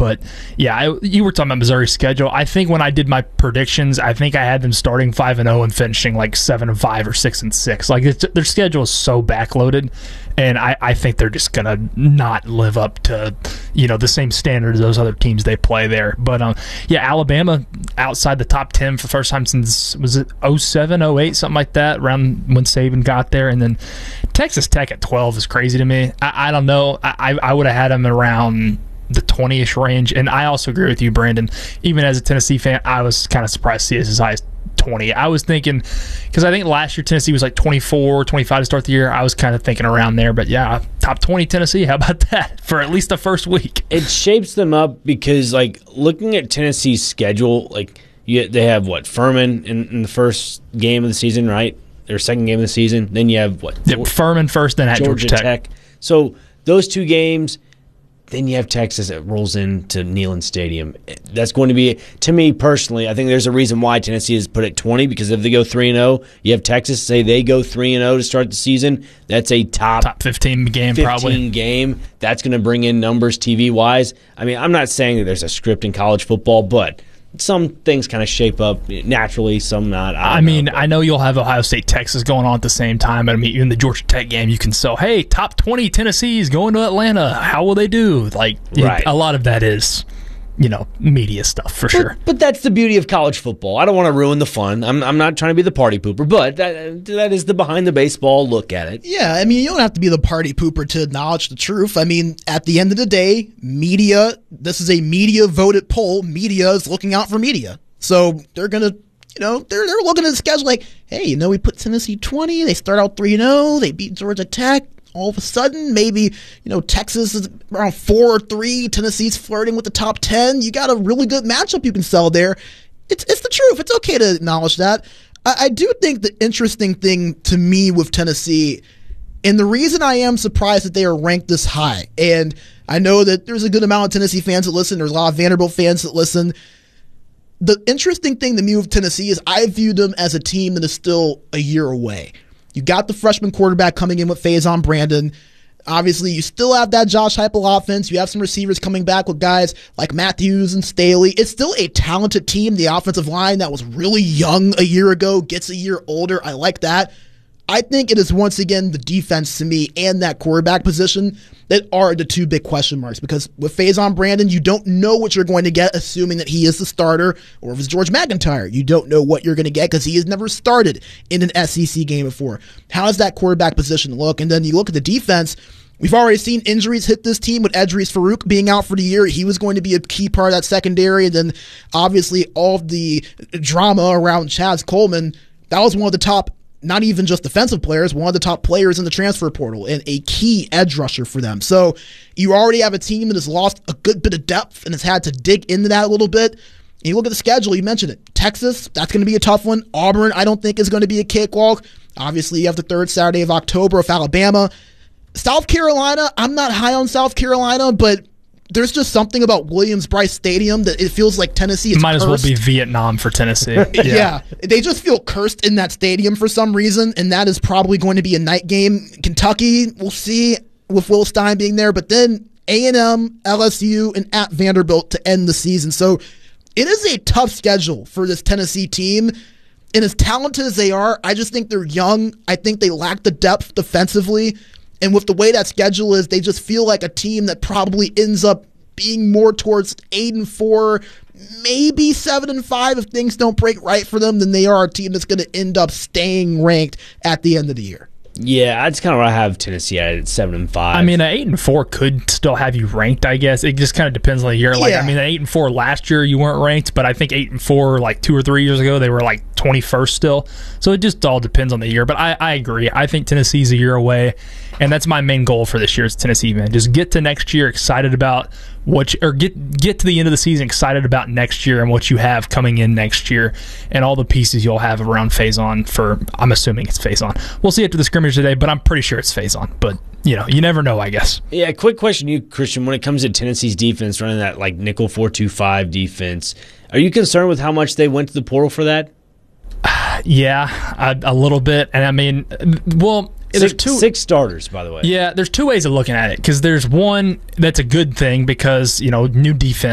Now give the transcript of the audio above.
But yeah, you were talking about Missouri's schedule. I think when I did my predictions, I think I had them starting 5-0 and finishing like 7-5 or 6-6. Like their schedule is so backloaded, and I think they're just gonna not live up to the same standard as those other teams they play there. But yeah, Alabama outside the top 10 for the first time since, was it 07, 08, something like that, around when Saban got there. And then Texas Tech at 12 is crazy to me. I don't know. I would have had them around the 20-ish range. And I also agree with you, Brandon. Even as a Tennessee fan, I was kind of surprised to see it as high as 20. I was thinking, because I think last year Tennessee was like 24, 25 to start the year. I was kind of thinking around there. But yeah, top 20 Tennessee, how about that for at least the first week? It shapes them up because, like, looking at Tennessee's schedule, like, they have, Furman in the first game of the season, right? Their second game of the season. Then you have, Furman first, then at Georgia Tech. So those two games, then you have Texas that rolls into Neyland Stadium. That's going to be, to me personally, I think there's a reason why Tennessee is put at 20, because if they go 3-0, you have Texas, say they go 3-0 to start the season. That's a top 15 game, 15 probably. game. That's going to bring in numbers TV-wise. I mean, I'm not saying that there's a script in college football, but some things kind of shape up naturally, some not. I know you'll have Ohio State, Texas going on at the same time, but I mean, even the Georgia Tech game, you can say, hey, top 20 Tennessee is going to Atlanta. How will they do? Right. A lot of that is, media stuff for sure. But that's the beauty of college football. I don't want to ruin the fun. I'm not trying to be the party pooper, but that is the behind the baseball look at it. Yeah, I mean, you don't have to be the party pooper to acknowledge the truth. I mean, at the end of the day, media, this is a media voted poll. Media is looking out for media. So they're going to, they're looking at the schedule like, hey, we put Tennessee 20. They start out 3-0. They beat Georgia Tech. All of a sudden, maybe, Texas is around 4-3. Tennessee's flirting with the top 10. You got a really good matchup you can sell there. It's the truth. It's okay to acknowledge that. I do think the interesting thing to me with Tennessee, and the reason I am surprised that they are ranked this high, and I know that there's a good amount of Tennessee fans that listen. There's a lot of Vanderbilt fans that listen. The interesting thing to me with Tennessee is I view them as a team that is still a year away. You got the freshman quarterback coming in with Faison Brandon. Obviously, you still have that Josh Heupel offense. You have some receivers coming back with guys like Matthews and Staley. It's still a talented team. The offensive line that was really young a year ago gets a year older. I like that. I think it is once again the defense to me and that quarterback position that are the two big question marks, because with Faison Brandon, you don't know what you're going to get, assuming that he is the starter, or if it's George McIntyre, you don't know what you're going to get because he has never started in an SEC game before. How does that quarterback position look? And then you look at the defense. We've already seen injuries hit this team with Edris Farouk being out for the year. He was going to be a key part of that secondary. And then obviously all of the drama around Chaz Coleman. That was one of the top, not even just defensive players, one of the top players in the transfer portal and a key edge rusher for them. So you already have a team that has lost a good bit of depth and has had to dig into that a little bit. And you look at the schedule, you mentioned it. Texas, that's going to be a tough one. Auburn, I don't think is going to be a cakewalk. Obviously, you have the third Saturday of October with Alabama. South Carolina, I'm not high on South Carolina, but there's just something about Williams-Brice Stadium that it feels like Tennessee is Might cursed. as well be Vietnam for Tennessee. Yeah, they just feel cursed in that stadium for some reason, and that is probably going to be a night game. Kentucky, we'll see with Will Stein being there, but then A&M, LSU, and at Vanderbilt to end the season. So it is a tough schedule for this Tennessee team, and as talented as they are, I just think they're young. I think they lack the depth defensively. And with the way that schedule is, they just feel like a team that probably ends up being more towards 8-4, maybe 7-5 if things don't break right for them, than they are a team that's going to end up staying ranked at the end of the year. Yeah, that's kind of what I have Tennessee at 7-5. I mean, an 8-4 could still have you ranked, I guess. It just kind of depends on the year. Like, Yeah. I mean, an 8-4 last year you weren't ranked, but I think 8-4 like 2 or 3 years ago they were like 21st still. So it just all depends on the year. But I agree. I think Tennessee's a year away, and that's my main goal for this year is Tennessee, man. Just get to next year excited about get to the end of the season excited about next year and what you have coming in next year and all the pieces you'll have around Faison for, I'm assuming it's Faison. We'll see after the scrimmage today, but I'm pretty sure it's Faison. But, you never know, I guess. Yeah, quick question to you, Christian. When it comes to Tennessee's defense, running that like nickel 4-2-5 defense, are you concerned with how much they went to the portal for that? Yeah, a little bit. And I mean, well, there's six starters, by the way. Yeah, there's two ways of looking at it, because there's one that's a good thing because, new defense.